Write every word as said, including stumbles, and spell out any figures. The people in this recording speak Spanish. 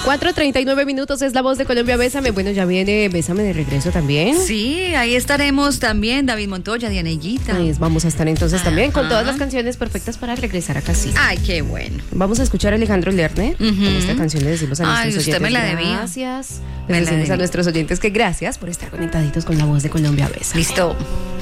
cuatro treinta y nueve minutos es La Voz de Colombia, Bésame. Bueno, ya viene Bésame de regreso también. Sí, ahí estaremos también, David Montoya, Dianellita. Pues vamos a estar entonces Ajá. también con todas las canciones perfectas para regresar a casita. Ay, qué bueno. Vamos a escuchar a Alejandro Lerner. Uh-huh. Con esta canción le decimos a nuestros Ay, usted oyentes me la debía. gracias. Me Les la decimos debía. a nuestros oyentes que gracias por estar conectaditos con La Voz de Colombia, Bésame. Listo.